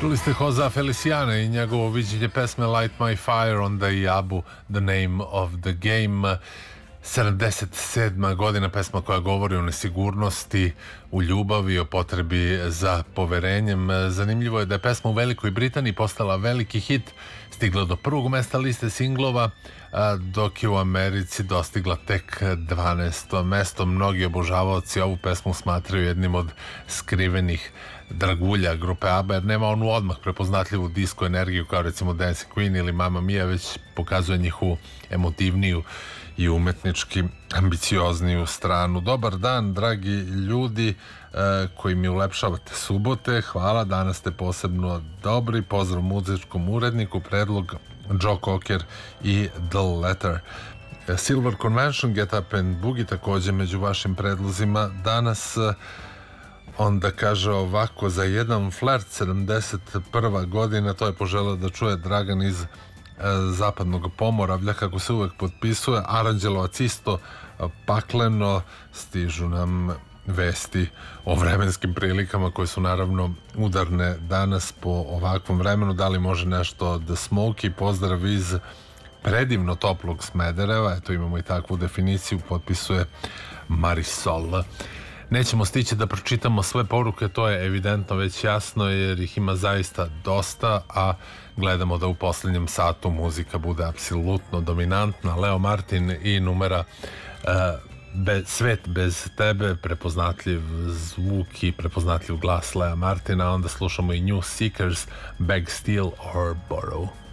Čuli ste Josea Feliciana i njegovo viđenje pesme Light My Fire, onda i Abu The Name of the Game. 77. godina, pesma koja govori o nesigurnosti, u ljubavi, o potrebi za poverenjem. Zanimljivo je da je pesma u Velikoj Britaniji postala veliki hit, stigla do prvog mesta liste singlova, dok je u Americi dostigla tek 12. mesto. Mnogi obožavaoci ovu pesmu smatraju jednim od skrivenih dragulja grupe ABBA, jer nema onu odmah prepoznatljivu disco energiju kao recimo Dancing Queen ili Mamma Mia, već pokazuje njihovu emotivniju i umetnički ambiciozniju stranu. Dobar dan, dragi ljudi koji mi ulepšavate subote. Hvala, danas ste posebno dobri. Pozdrav muzičkom uredniku, predlog Joe Cocker i The Letter. Silver Convention, Get Up and Boogie također među vašim predlozima danas. Onda kaže ovako: za jedan flert, 71. godina, to je poželeo da čuje Dragan iz Zapadnog Pomoravlja, kako se uvek potpisuje. Aranđelovac isto pakleno. Stižu nam vesti o vremenskim prilikama koje su naravno udarne danas po ovakvom vremenu. Da li može nešto od Smokey? Pozdrav iz predivno toplog Smedereva. Eto, imamo i takvu definiciju, potpisuje Marisol. Nećemo stići da pročitamo sve poruke, to je evidentno već jasno, jer ih ima zaista dosta, a gledamo da u posljednjem satu muzika bude apsolutno dominantna. Leo Martin i numera Svet bez tebe, prepoznatljiv zvuk i prepoznatljiv glas Lea Martina. Onda slušamo i New Seekers, Beg, Steal or Borrow.